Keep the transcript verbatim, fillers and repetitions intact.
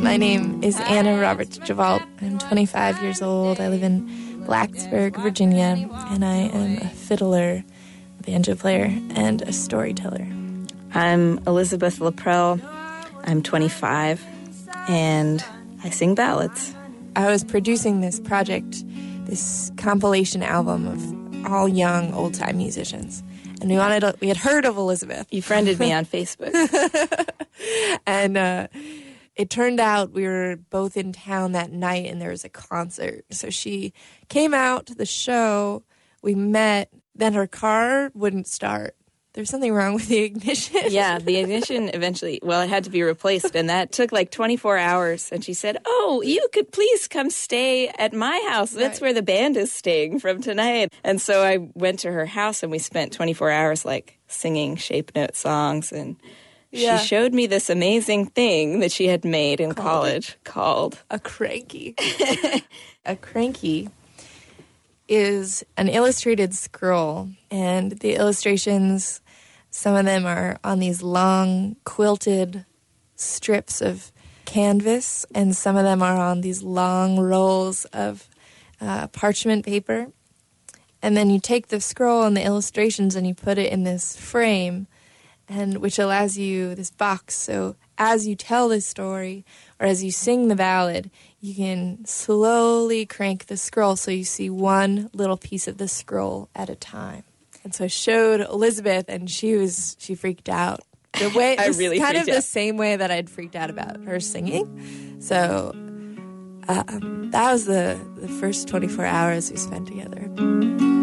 My name is Anna Roberts Javalt. I'm twenty-five years old. I live in Blacksburg, Virginia, and I am a fiddler, a banjo player, and a storyteller. I'm Elizabeth Laprelle. I'm twenty-five, and I sing ballads. I was producing this project, this compilation album of all young, old-time musicians. And we wanted to, we had heard of Elizabeth. You friended me on Facebook. and uh, it turned out we were both in town that night, and there was a concert. So she came out to the show. We met. Then her car wouldn't start. There's something wrong with the ignition. Yeah, the ignition eventually, well, it had to be replaced, and that took like twenty-four hours. And she said, oh, you could please come stay at my house. That's right. Where the band is staying from tonight. And so I went to her house, and we spent twenty-four hours like singing shape note songs. And yeah. she showed me this amazing thing that she had made in called college it. called a cranky. A cranky is an illustrated scroll, and the illustrations, some of them are on these long quilted strips of canvas, and some of them are on these long rolls of uh, parchment paper. And then you take the scroll and the illustrations and you put it in this frame, and which allows you this box. So as you tell this story or as you sing the ballad, you can slowly crank the scroll so you see one little piece of the scroll at a time. And so I showed Elizabeth, and she was she freaked out. The way I really kind of freaked out. the same way that I'd freaked out about her singing. So um, that was the the first twenty-four hours we spent together.